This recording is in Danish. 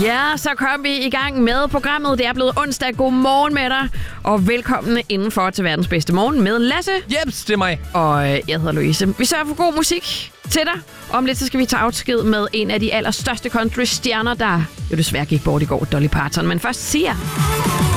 Ja, så kom vi i gang med programmet. Det er blevet onsdag. God morgen med dig. Og velkommen indenfor til verdens bedste morgen med Lasse. Jeps, det er mig. Og jeg hedder Louise. Vi sørger for god musik til dig. Om lidt så skal vi tage afsked med en af de allerstørste country-stjerner, der jo desværre gik bort i går, Dolly Parton. Men først Sia.